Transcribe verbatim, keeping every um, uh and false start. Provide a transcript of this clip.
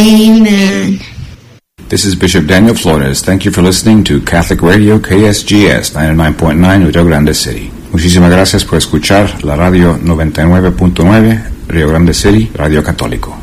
Amen. This is Bishop Daniel Flores. Thank you for listening to Catholic Radio K S G S ninety-nine point nine Rio Grande City. Muchísimas gracias por escuchar la radio noventa y nueve punto nueve Rio Grande City, Radio Católico.